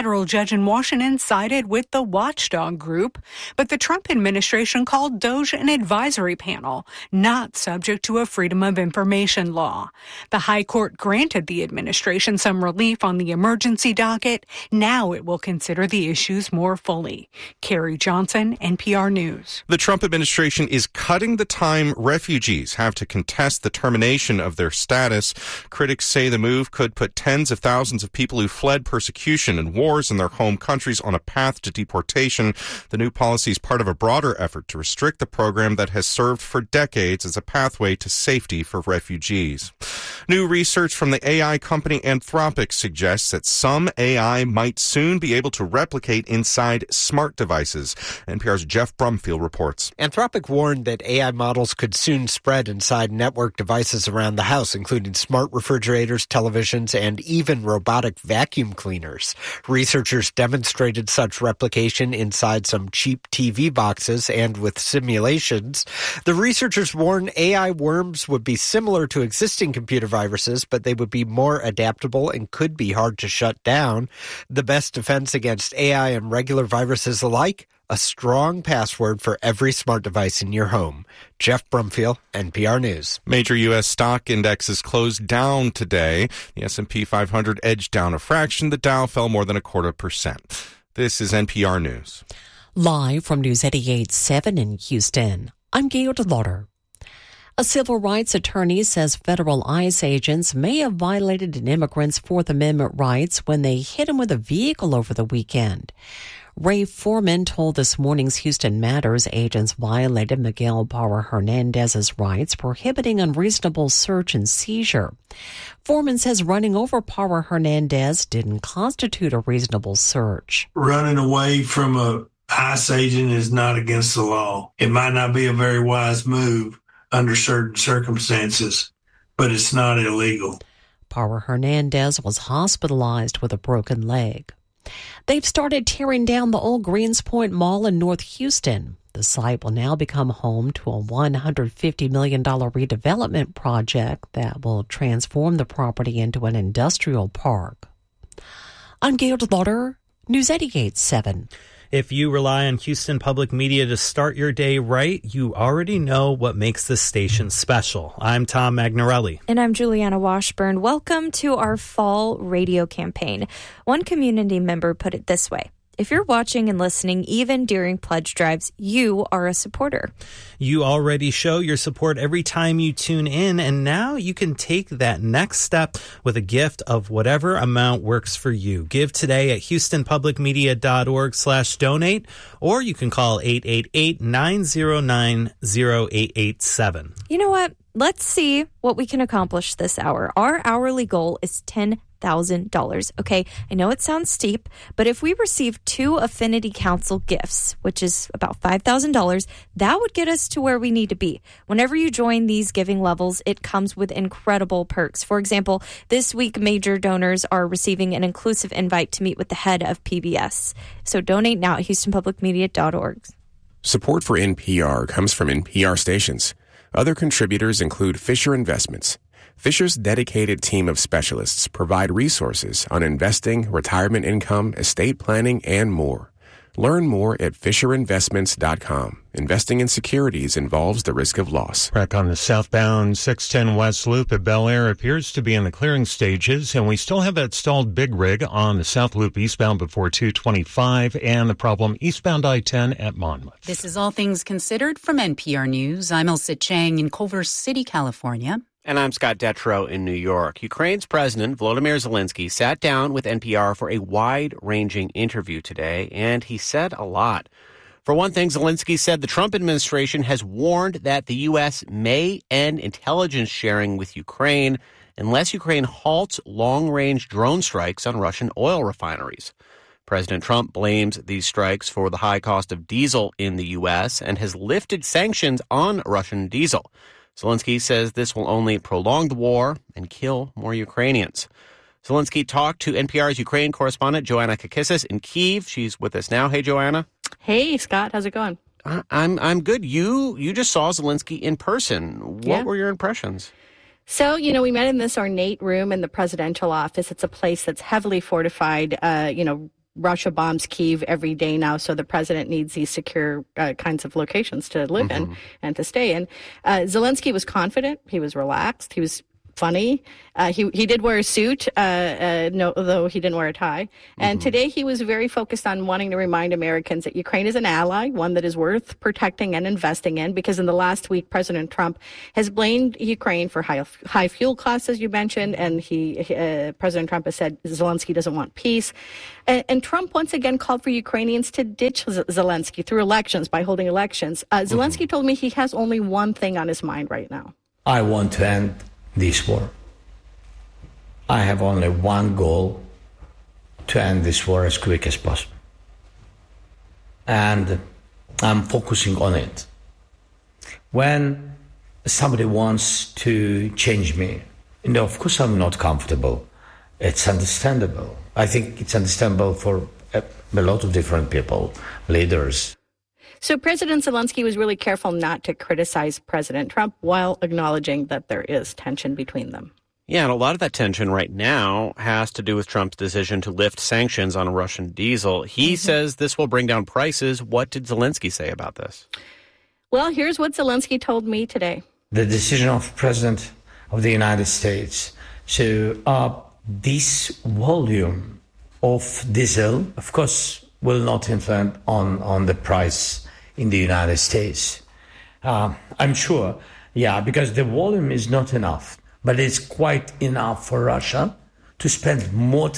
federal judge in Washington sided with the watchdog group, but the Trump administration called DOJ an advisory panel, not subject to a Freedom of Information law. The High Court granted the administration some relief on the emergency docket. Now it will consider the issues more fully. Carrie Johnson, NPR News. The Trump administration is cutting the time refugees have to contest the termination of their status. Critics say the move could put tens of thousands of people who fled persecution and wars in their home countries on a path to deportation. The new policy is part of a broader effort to restrict the program that has served for decades as a pathway to safety for refugees. New research from the AI company Anthropic suggests that some AI might soon be able to replicate inside smart devices. NPR's Jeff Brumfield reports. Anthropic warned that AI models could soon spread inside network devices around the house, including smart refrigerators, televisions, and even robotic vacuum cleaners. Researchers demonstrated such replication inside some cheap TV boxes and with simulations. The researchers warn AI worms would be similar to existing computer viruses, but they would be more adaptable and could be hard to shut down. The best defense against AI and regular viruses alike? A strong password for every smart device in your home. Jeff Brumfield, NPR News. Major U.S. stock indexes closed down today. The S&P 500 edged down a fraction. The Dow fell more than 0.25%. This is NPR News. Live from News 88.7 in Houston, I'm Gail DeLauder. A civil rights attorney says federal ICE agents may have violated an immigrant's Fourth Amendment rights when they hit him with a vehicle over the weekend. Ray Foreman told This Morning's Houston Matters agents violated Miguel Parra Hernandez's rights, prohibiting unreasonable search and seizure. Foreman says running over Parra Hernandez didn't constitute a reasonable search. Running away from a ICE agent is not against the law. It might not be a very wise move under certain circumstances, but it's not illegal. Parra Hernandez was hospitalized with a broken leg. They've started tearing down the old Greenspoint Mall in North Houston. The site will now become home to a $150 million redevelopment project that will transform the property into an industrial park. I'm Gail DeLauder, News 88.7. If you rely on Houston Public Media to start your day right, you already know what makes this station special. I'm Tom Magnarelli. And I'm Juliana Washburn. Welcome to our fall radio campaign. One community member put it this way: if you're watching and listening, even during pledge drives, you are a supporter. You already show your support every time you tune in, and now you can take that next step with a gift of whatever amount works for you. Give today at houstonpublicmedia.org/donate, or you can call 888-909-0887. You know what? Let's see what we can accomplish this hour. Our hourly goal is $10,000. Okay, I know it sounds steep, but if we receive 2 Affinity Council gifts, which is about $5,000, that would get us to where we need to be. Whenever you join these giving levels, it comes with incredible perks. For example, this week, major donors are receiving an inclusive invite to meet with the head of PBS. So donate now at houstonpublicmedia.org. Support for NPR comes from NPR stations. Other contributors include Fisher Investments. Fisher's dedicated team of specialists provide resources on investing, retirement income, estate planning, and more. Learn more at FisherInvestments.com. Investing in securities involves the risk of loss. Wreck on the southbound 610 West Loop at Bel Air appears to be in the clearing stages, and we still have that stalled big rig on the South Loop eastbound before 225, and the problem eastbound I-10 at Monmouth. This is All Things Considered from NPR News. I'm Elsa Chang in Culver City, California. And I'm Scott Detrow in New York. Ukraine's President Volodymyr Zelensky sat down with NPR for a wide-ranging interview today, and he said a lot. For one thing, Zelensky said the Trump administration has warned that the U.S. may end intelligence sharing with Ukraine unless Ukraine halts long-range drone strikes on Russian oil refineries. President Trump blames these strikes for the high cost of diesel in the U.S. and has lifted sanctions on Russian diesel. Zelensky says this will only prolong the war and kill more Ukrainians. Zelensky talked to NPR's Ukraine correspondent Joanna Kakissis in Kyiv. She's with us now. Hey, Joanna. Hey, Scott. How's it going? I'm good. You just saw Zelensky in person. What were your impressions? So, we met in this ornate room in the presidential office. It's a place that's heavily fortified, Russia bombs Kyiv every day now, so the president needs these secure kinds of locations to live in and to stay in. Zelensky was confident. He was relaxed. He was funny. He did wear a suit, though he didn't wear a tie. And today he was very focused on wanting to remind Americans that Ukraine is an ally, one that is worth protecting and investing in, because in the last week, President Trump has blamed Ukraine for high fuel costs, as you mentioned, and President Trump has said Zelensky doesn't want peace. And Trump once again called for Ukrainians to ditch Zelensky through elections, by holding elections. Zelensky told me he has only one thing on his mind right now. I want to end this war. I have only one goal: to end this war as quick as possible. And I'm focusing on it. When somebody wants to change me, of course I'm not comfortable. It's understandable. I think it's understandable for a lot of different people, leaders. So President Zelensky was really careful not to criticize President Trump while acknowledging that there is tension between them. Yeah, and a lot of that tension right now has to do with Trump's decision to lift sanctions on Russian diesel. He says this will bring down prices. What did Zelensky say about this? Well, here's what Zelensky told me today. The decision of President of the United States to up this volume of diesel, of course, will not influence on the price in the United States. I'm sure, because the volume is not enough, but it's quite enough for Russia to spend more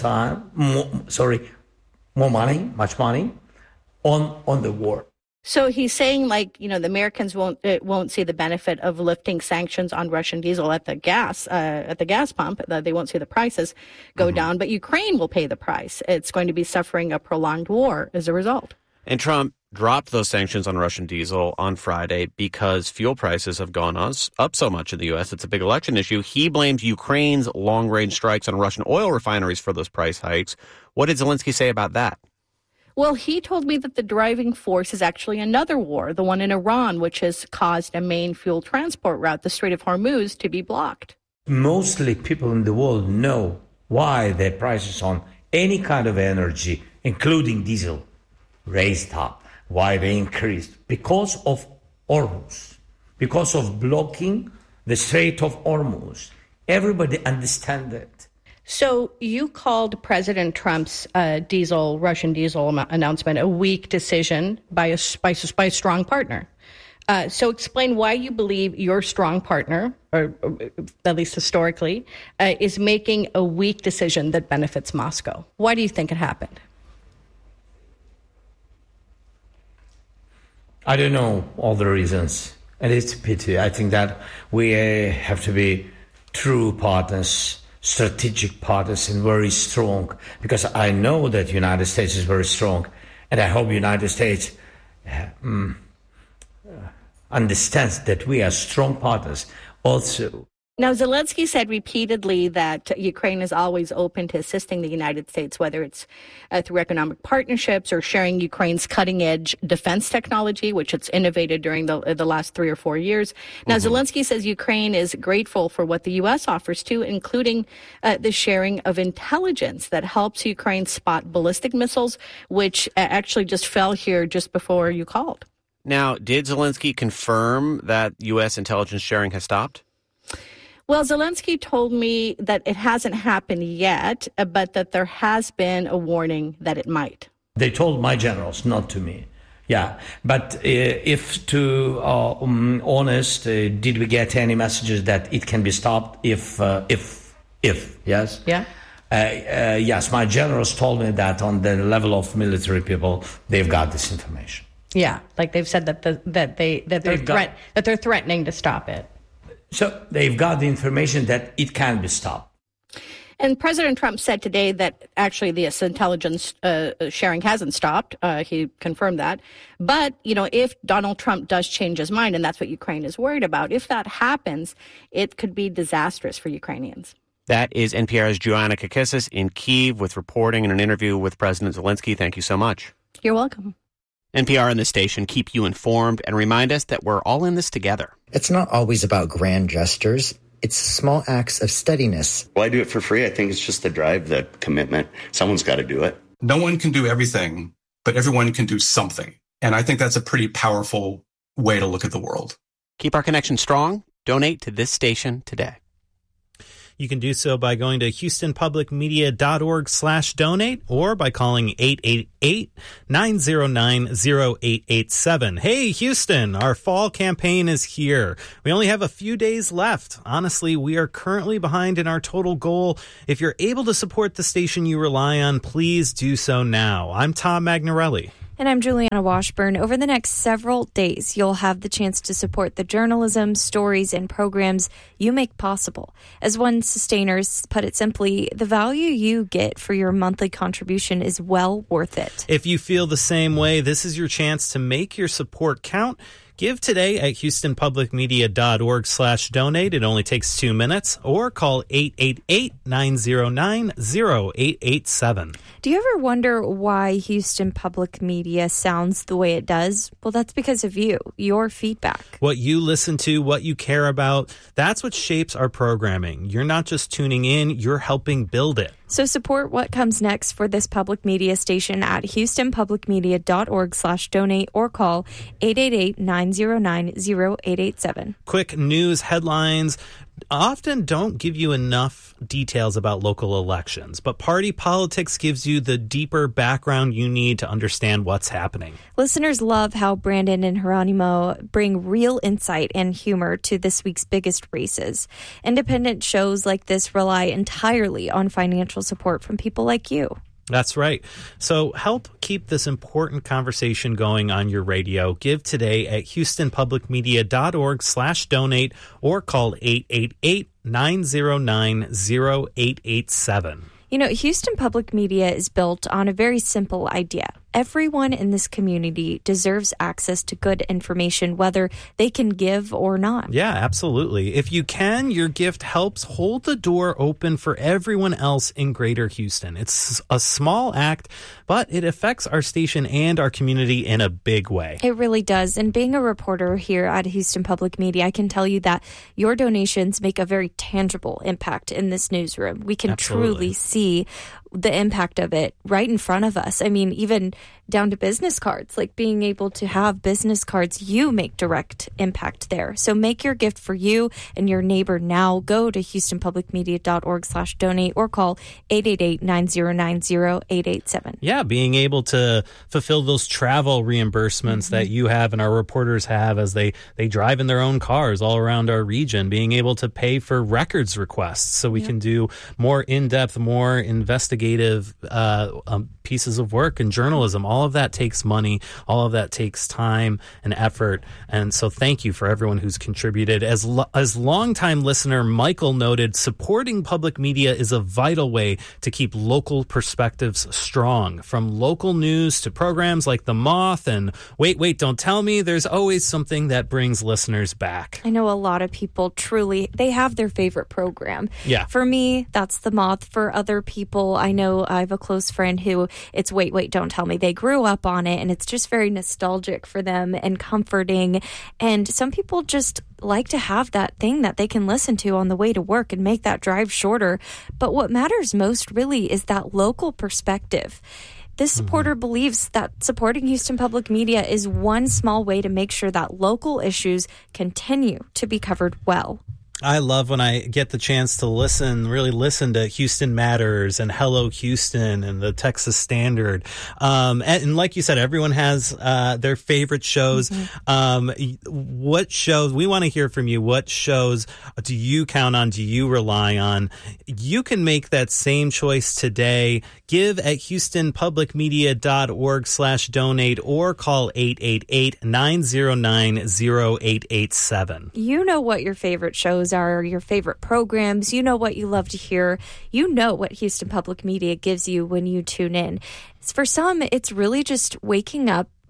much money on the war. So he's saying, the Americans won't see the benefit of lifting sanctions on Russian diesel at the gas pump. They won't see the prices go down, but Ukraine will pay the price. It's going to be suffering a prolonged war as a result. And Trump dropped those sanctions on Russian diesel on Friday because fuel prices have gone up so much in the U.S. It's a big election issue. He blames Ukraine's long-range strikes on Russian oil refineries for those price hikes. What did Zelensky say about that? Well, he told me that the driving force is actually another war, the one in Iran, which has caused a main fuel transport route, the Strait of Hormuz, to be blocked. Mostly people in the world know why the prices on any kind of energy, including diesel, raised up, why they increased. Because of Hormuz, because of blocking the Strait of Hormuz. Everybody understands it. So you called President Trump's Russian diesel announcement a weak decision by a strong partner. So explain why you believe your strong partner, or at least historically, is making a weak decision that benefits Moscow. Why do you think it happened? I don't know all the reasons, and it's a pity. I think that we have to be true partners, strategic partners, and very strong, because I know that the United States is very strong, and I hope the United States understands that we are strong partners also. Now, Zelensky said repeatedly that Ukraine is always open to assisting the United States, whether it's through economic partnerships or sharing Ukraine's cutting-edge defense technology, which it's innovated during the last 3 or 4 years. Now, Zelensky says Ukraine is grateful for what the U.S. offers, too, including the sharing of intelligence that helps Ukraine spot ballistic missiles, which actually just fell here just before you called. Now, did Zelensky confirm that U.S. intelligence sharing has stopped? Well, Zelensky told me that it hasn't happened yet, but that there has been a warning that it might. They told my generals, not to me. Yeah, but if to honest, did we get any messages that it can be stopped if yes? Yeah. Yes, my generals told me that on the level of military people, they've got this information. Yeah, like they've said that they're threatening to stop it. So they've got the information that it can be stopped. And President Trump said today that actually this intelligence sharing hasn't stopped. He confirmed that. But, if Donald Trump does change his mind, and that's what Ukraine is worried about, if that happens, it could be disastrous for Ukrainians. That is NPR's Joanna Kakissis in Kyiv with reporting and an interview with President Zelensky. Thank you so much. You're welcome. NPR and the station keep you informed and remind us that we're all in this together. It's not always about grand gestures. It's small acts of steadiness. Well, I do it for free. I think it's just the drive, the commitment. Someone's got to do it. no one can do everything, but everyone can do something. And I think that's a pretty powerful way to look at the world. Keep our connection strong. Donate to this station today. You can do so by going to houstonpublicmedia.org/donate or by calling 888-909-0887. Hey, Houston, our fall campaign is here. We only have a few days left. Honestly, we are currently behind in our total goal. If you're able to support the station you rely on, please do so now. I'm Tom Magnarelli. And I'm Juliana Washburn. Over the next several days, you'll have the chance to support the journalism, stories, and programs you make possible. As one sustainer put it simply, the value you get for your monthly contribution is well worth it. If you feel the same way, this is your chance to make your support count. Give today at houstonpublicmedia.org/donate. It only takes 2 minutes, or call 888-909-0887. Do you ever wonder why Houston Public Media sounds the way it does? Well, that's because of you, your feedback. What you listen to, what you care about, that's what shapes our programming. You're not just tuning in, you're helping build it. So support what comes next for this public media station at houstonpublicmedia.org/donate or call 888-909-0887. Quick news headlines often don't give you enough details about local elections, but party politics gives you the deeper background you need to understand what's happening. Listeners love how Brandon and Geronimo bring real insight and humor to this week's biggest races. Independent shows like this rely entirely on financial support from people like you. That's right. So help keep this important conversation going on your radio. Give today at houstonpublicmedia.org/donate or call 888-909-0887. You know, Houston Public Media is built on a very simple idea. Everyone in this community deserves access to good information, whether they can give or not. Yeah, absolutely. If you can, your gift helps hold the door open for everyone else in Greater Houston. It's a small act, but it affects our station and our community in a big way. It really does. And being a reporter here at Houston Public Media, I can tell you that your donations make a very tangible impact in this newsroom. We can truly see the impact of it right in front of us. I mean, even down to business cards, like being able to have business cards, you make direct impact there. So make your gift for you and your neighbor now. Go to houstonpublicmedia.org/donate or call 888-909-0887. Yeah, being able to fulfill those travel reimbursements that you have and our reporters have as they drive in their own cars all around our region, being able to pay for records requests so we can do more in-depth, more investigative pieces of work and journalism. All of that takes money. All of that takes time and effort. And so thank you for everyone who's contributed. As longtime listener Michael noted, supporting public media is a vital way to keep local perspectives strong. From local news to programs like The Moth and Wait, Don't Tell Me, there's always something that brings listeners back. I know a lot of people truly, they have their favorite program. Yeah. For me, that's The Moth. For other people, I know I have a close friend who it's Wait, Don't Tell Me. They grew up on it, and it's just very nostalgic for them and comforting. And some people just like to have that thing that they can listen to on the way to work and make that drive shorter. But what matters most really is that local perspective. This supporter believes that supporting Houston Public Media is one small way to make sure that local issues continue to be covered well. I love when I get the chance to really listen to Houston Matters and Hello Houston and the Texas Standard. And like you said, everyone has their favorite shows. What shows, we want to hear from you. What shows do you count on? Do you rely on? You can make that same choice today. Give at houstonpublicmedia.org/donate or call 888-909-0887. You know what your favorite shows are, your favorite programs. You know what you love to hear. You know what Houston Public Media gives you when you tune in. For some, it's really just waking up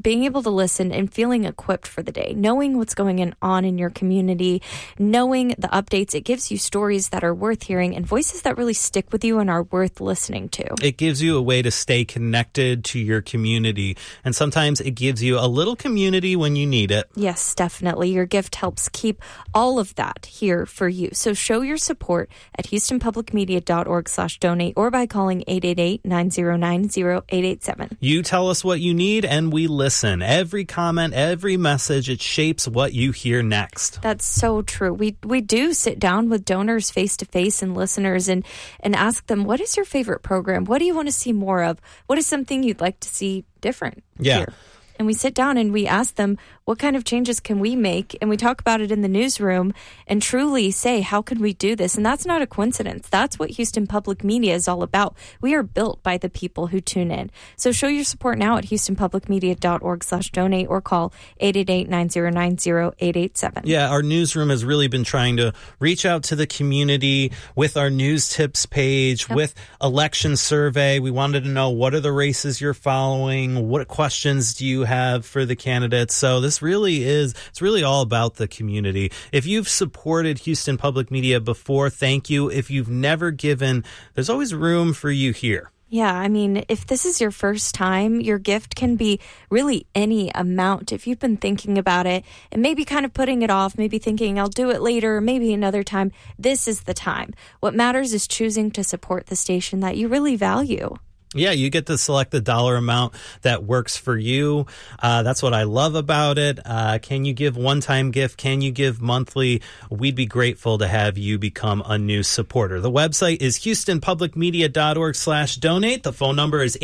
being able to listen and feeling equipped for the day, knowing what's going on in your community, knowing the updates, it gives you stories that are worth hearing and voices that really stick with you and are worth listening to. It gives you a way to stay connected to your community, and sometimes it gives you a little community when you need it. Yes, definitely. Your gift helps keep all of that here for you. So show your support at HoustonPublicMedia.org/donate or by calling 888-909-0887. You tell us what you need and we listen. Every comment, every message, it shapes what you hear next. That's so true. We do sit down with donors face to face and listeners and ask them, what is your favorite program? What do you want to see more of? What is something you'd like to see different here? And we sit down and we ask them, what kind of changes can we make? And we talk about it in the newsroom and truly say, how can we do this? And that's not a coincidence. That's what Houston Public Media is all about. We are built by the people who tune in. So show your support now at HoustonPublicMedia.org/donate or call 888-909-0887. Yeah, our newsroom has really been trying to reach out to the community with our news tips page, with election survey. We wanted to know, what are the races you're following? What questions do you have for the candidates? So this really is, it's really all about the community. If you've supported Houston Public Media before, thank you. If you've never given, there's always room for you here. Yeah, I mean, if this is your first time, your gift can be really any amount. If you've been thinking about it and maybe kind of putting it off, maybe thinking I'll do it later, maybe another time, this is the time. What matters is choosing to support the station that you really value. Yeah, you get to select the dollar amount that works for you. That's what I love about it. Can you give one-time gift? Can you give monthly? We'd be grateful to have you become a new supporter. The website is HoustonPublicMedia.org/donate. The phone number is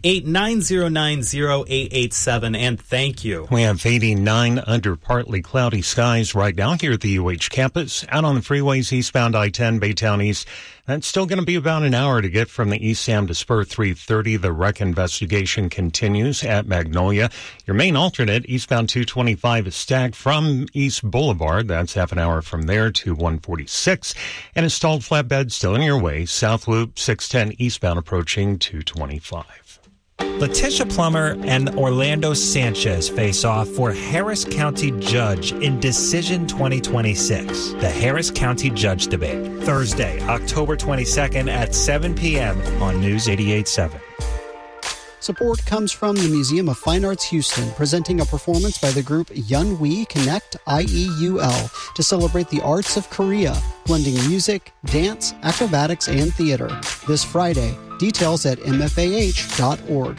888-909-0887. And thank you. We have 89 under partly cloudy skies right now here at the UH campus. Out on the freeways, eastbound I-10, Baytown East. That's still going to be about an hour to get from the East Sam to Spur 330. The wreck investigation continues at Magnolia. Your main alternate, eastbound 225, is stacked from East Boulevard. That's half an hour from there to 146. And a stalled flatbed still in your way. South Loop 610 eastbound approaching 225. Letitia Plummer and Orlando Sanchez face off for Harris County Judge in Decision 2026, the Harris County Judge Debate, Thursday, October 22nd at 7 p.m. on News 88.7. Support comes from the Museum of Fine Arts Houston, presenting a performance by the group Yunwi Connect IEUL to celebrate the arts of Korea, blending music, dance, acrobatics, and theater. This Friday. Details at mfah.org.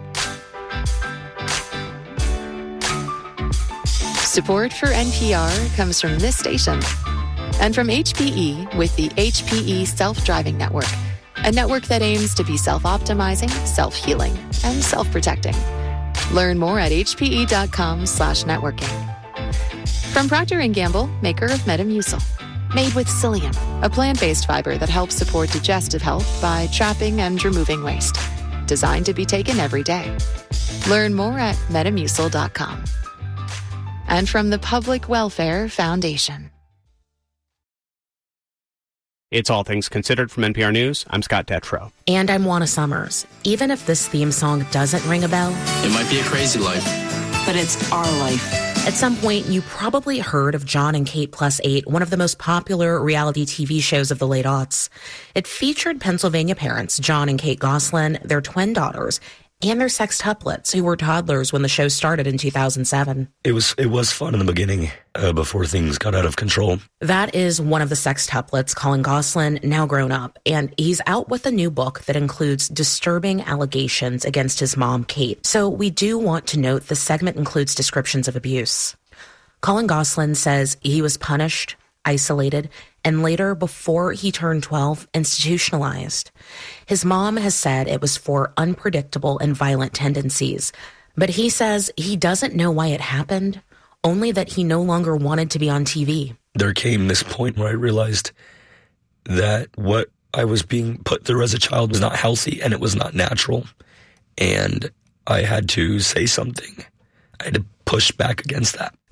Support for NPR comes from this station and from HPE with the HPE Self-Driving Network, a network that aims to be self-optimizing, self-healing, and self-protecting. Learn more at hpe.com/networking. From Procter & Gamble, maker of Metamucil. Made with psyllium, a plant-based fiber that helps support digestive health by trapping and removing waste. Designed to be taken every day. Learn more at metamucil.com. And from the Public Welfare Foundation. It's All Things Considered from NPR News. I'm Scott Detrow. And I'm Juana Summers. Even if this theme song doesn't ring a bell, it might be a crazy life, but it's our life. At some point, you probably heard of John and Kate Plus 8, one of the most popular reality TV shows of the late aughts. It featured Pennsylvania parents, John and Kate Goslin, their twin daughters, and their sextuplets, who were toddlers when the show started in 2007. It was fun in the beginning, before things got out of control. That is one of the sextuplets, Colin Goslin, now grown up, and he's out with a new book that includes disturbing allegations against his mom, Kate. So we do want to note the segment includes descriptions of abuse. Colin Goslin says he was punished, isolated, and later, before he turned 12, institutionalized. His mom has said it was for unpredictable and violent tendencies, but he says he doesn't know why it happened, only that he no longer wanted to be on TV. There came this point where I realized that what I was being put through as a child was not healthy and it was not natural, and I had to say something. I had to push back against that.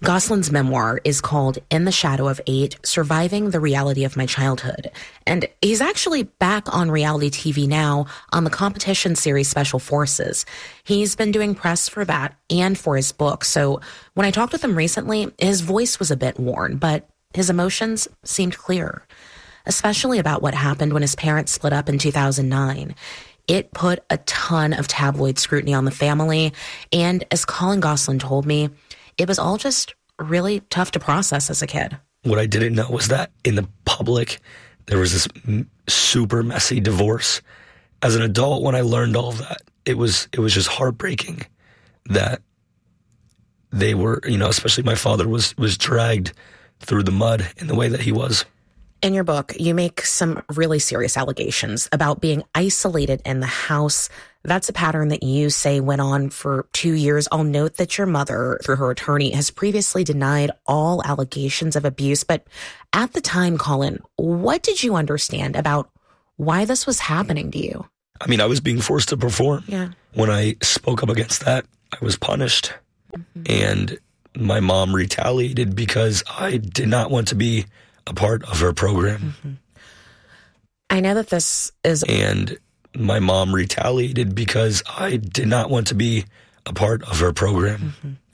Goslin's memoir is called In the Shadow of 8, Surviving the Reality of My Childhood. And he's actually back on reality TV now on the competition series Special Forces. He's been doing press for that and for his book. So when I talked with him recently, his voice was a bit worn, but his emotions seemed clear, especially about what happened when his parents split up in 2009. It put a ton of tabloid scrutiny on the family. And as Colin Goslin told me, it was all just really tough to process as a kid. What I didn't know was that in the public, there was this super messy divorce. As an adult, when I learned all of that, it was just heartbreaking that they were, especially my father was dragged through the mud in the way that he was. In your book, you make some really serious allegations about being isolated in the house. That's a pattern that you say went on for 2 years. I'll note that your mother, through her attorney, has previously denied all allegations of abuse. But at the time, Colin, what did you understand about why this was happening to you? I mean, I was being forced to perform. Yeah. When I spoke up against that, I was punished. And my mom retaliated because I did not want to be a part of her program. I know that this is... And my mom retaliated because I did not want to be a part of her program.